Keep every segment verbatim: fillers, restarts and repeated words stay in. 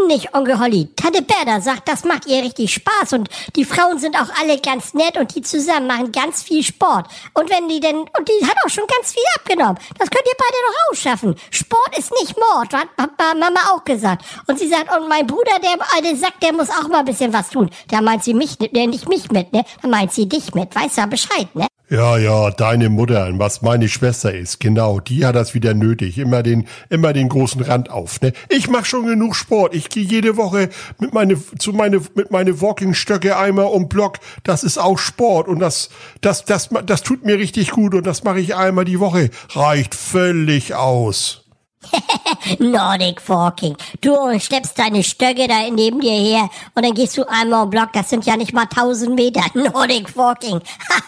nicht, Onkel Holly. Tante Berda sagt, das macht ihr richtig Spaß und die Frauen sind auch alle ganz nett und die zusammen machen ganz viel Sport. Und wenn die denn, und die hat auch schon ganz viel abgenommen. Das könnt ihr beide doch auch schaffen. Sport ist nicht Mord, hat Mama auch gesagt. Und sie sagt, und mein Bruder, der alte Sack, der muss auch mal ein bisschen was tun. Da meint sie mich, ne, nicht mich mit, ne? Da meint sie dich mit. Weißt du Bescheid, ne? Ja, ja, deine Mutter, was meine Schwester ist, genau, die hat das wieder nötig. Immer den, immer den großen Rand auf, ne? Ich mach schon genug Sport. Ich gehe jede Woche mit meine, zu meine, mit meine Walking-Stöcke einmal um Block. Das ist auch Sport und das, das, das, das tut mir richtig gut und das mache ich einmal die Woche. Reicht völlig aus. Nordic Walking. Du schleppst deine Stöcke da neben dir her und dann gehst du einmal im Block. Das sind ja nicht mal tausend Meter. Nordic Walking.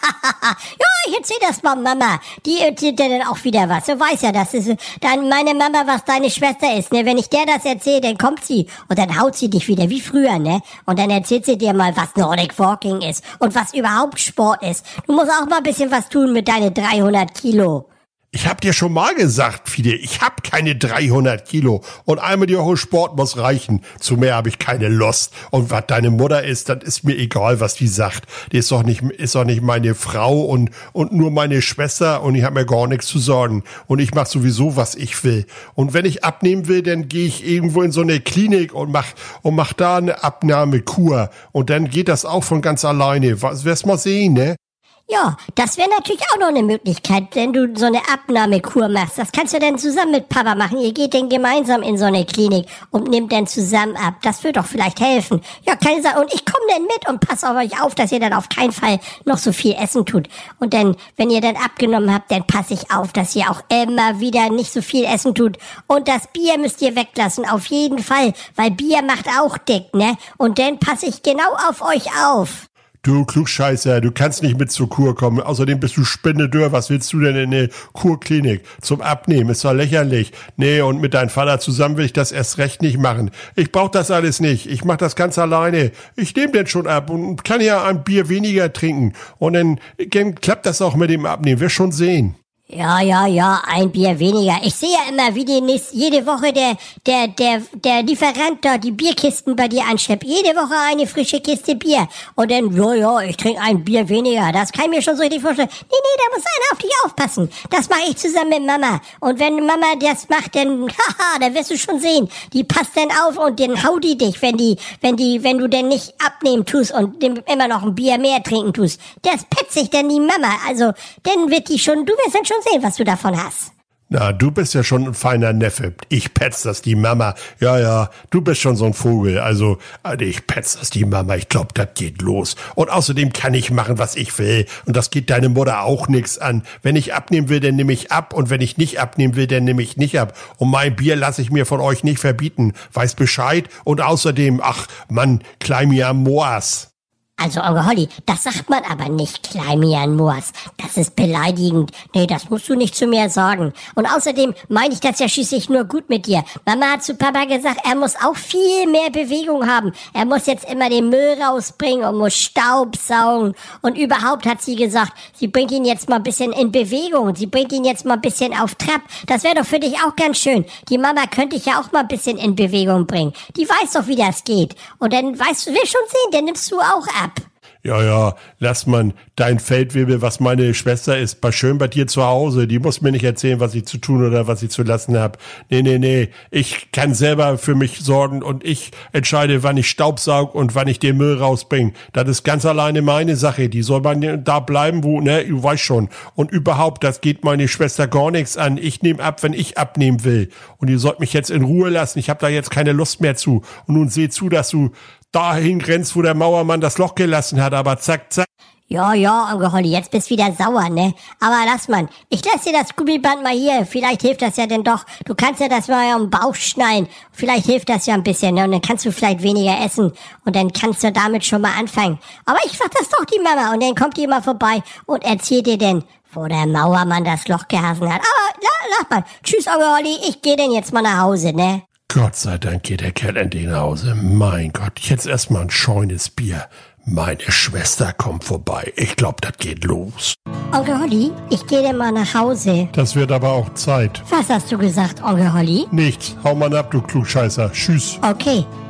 Ja, ich erzähl das mal Mama. Die erzählt dir dann auch wieder was. Du weißt ja, das ist dann meine Mama, was deine Schwester ist, ne? Wenn ich der das erzähle, dann kommt sie und dann haut sie dich wieder, wie früher, ne? Und dann erzählt sie dir mal, was Nordic Walking ist und was überhaupt Sport ist. Du musst auch mal ein bisschen was tun mit deinen dreihundert Kilo. Ich hab dir schon mal gesagt, Fide, ich hab keine dreihundert Kilo und einmal die Woche Sport muss reichen. Zu mehr habe ich keine Lust. Und was deine Mutter ist, das ist mir egal, was die sagt. Die ist doch nicht, ist doch nicht meine Frau und, und nur meine Schwester und ich habe mir gar nichts zu sagen. Und ich mach sowieso, was ich will. Und wenn ich abnehmen will, dann gehe ich irgendwo in so eine Klinik und mach, und mach da eine Abnahmekur. Und dann geht das auch von ganz alleine. Was, wirst mal sehen, ne? Ja, das wäre natürlich auch noch eine Möglichkeit, wenn du so eine Abnahmekur machst. Das kannst du dann zusammen mit Papa machen. Ihr geht dann gemeinsam in so eine Klinik und nehmt dann zusammen ab. Das wird doch vielleicht helfen. Ja, keine Sache. Und ich komme dann mit und passe auf euch auf, dass ihr dann auf keinen Fall noch so viel essen tut. Und dann, wenn ihr dann abgenommen habt, dann passe ich auf, dass ihr auch immer wieder nicht so viel essen tut. Und das Bier müsst ihr weglassen, auf jeden Fall. Weil Bier macht auch dick, ne? Und dann passe ich genau auf euch auf. Du Klugscheißer, du kannst nicht mit zur Kur kommen. Außerdem bist du spindedürr. Was willst du denn in eine Kurklinik? Zum Abnehmen, ist doch lächerlich. Nee, und mit deinem Vater zusammen will ich das erst recht nicht machen. Ich brauch das alles nicht. Ich mach das ganz alleine. Ich nehme den schon ab und kann ja ein Bier weniger trinken. Und dann, dann klappt das auch mit dem Abnehmen. Wir schon sehen. Ja, ja, ja, ein Bier weniger. Ich sehe ja immer, wie die nächste, jede Woche der, der, der, der Lieferant da die Bierkisten bei dir anschleppt. Jede Woche eine frische Kiste Bier. Und dann, ja, ja, ich trinke ein Bier weniger. Das kann ich mir schon so richtig vorstellen. Nee, nee, da muss einer auf dich aufpassen. Das mache ich zusammen mit Mama. Und wenn Mama das macht, dann, haha, da wirst du schon sehen. Die passt dann auf und dann haut die dich, wenn die, wenn die, wenn du denn nicht abnehmen tust und immer noch ein Bier mehr trinken tust. Das petzt sich dann die Mama. Also, dann wird die schon, du wirst dann schon sehen, was du davon hast. Na, du bist ja schon ein feiner Neffe. Ich petz das die Mama. Ja, ja, du bist schon so ein Vogel. Also, also ich petz das die Mama. Ich glaub, das geht los. Und außerdem kann ich machen, was ich will. Und das geht deine Mutter auch nichts an. Wenn ich abnehmen will, dann nehme ich ab. Und wenn ich nicht abnehmen will, dann nehme ich nicht ab. Und mein Bier lasse ich mir von euch nicht verbieten. Weiß Bescheid. Und außerdem, ach, Mann, Kleimia Moas. Also, Onkel Holly, das sagt man aber nicht, Kleimian Moas. Das ist beleidigend. Nee, das musst du nicht zu mir sagen. Und außerdem meine ich das ja schließlich nur gut mit dir. Mama hat zu Papa gesagt, er muss auch viel mehr Bewegung haben. Er muss jetzt immer den Müll rausbringen und muss Staub saugen. Und überhaupt hat sie gesagt, sie bringt ihn jetzt mal ein bisschen in Bewegung. Sie bringt ihn jetzt mal ein bisschen auf Trab. Das wäre doch für dich auch ganz schön. Die Mama könnte ich ja auch mal ein bisschen in Bewegung bringen. Die weiß doch, wie das geht. Und dann weißt du, wir schon sehen, dann nimmst du auch ab. Ja, ja, lass man dein Feldwebel, was meine Schwester ist, mal schön bei dir zu Hause. Die muss mir nicht erzählen, was ich zu tun oder was ich zu lassen habe. Nee, nee, nee. Ich kann selber für mich sorgen und ich entscheide, wann ich Staubsaug und wann ich den Müll rausbringe. Das ist ganz alleine meine Sache. Die soll man da bleiben, wo, ne, du weißt schon. Und überhaupt, das geht meine Schwester gar nichts an. Ich nehme ab, wenn ich abnehmen will. Und ihr sollt mich jetzt in Ruhe lassen. Ich habe da jetzt keine Lust mehr zu. Und nun seh zu, dass du dahin rennst, wo der Mauermann das Loch gelassen hat, aber zack, zack. Ja, ja, Onkel Holly, jetzt bist du wieder sauer, ne? Aber lass mal, ich lass dir das Gummiband mal hier, vielleicht hilft das ja denn doch. Du kannst ja das mal am Bauch schneiden, vielleicht hilft das ja ein bisschen, ne? Und dann kannst du vielleicht weniger essen und dann kannst du damit schon mal anfangen. Aber ich sag das doch die Mama und dann kommt die mal vorbei und erzählt dir denn, wo der Mauermann das Loch gehasen hat. Aber la, lass mal, tschüss, Onkel Holly, ich geh denn jetzt mal nach Hause, ne? Gott sei Dank geht der Kerl endlich nach Hause. Mein Gott, jetzt erstmal ein scheunes Bier. Meine Schwester kommt vorbei. Ich glaube, das geht los. Onkel Holly, ich gehe denn mal nach Hause. Das wird aber auch Zeit. Was hast du gesagt, Onkel Holly? Nichts. Hau mal ab, du Klugscheißer. Tschüss. Okay.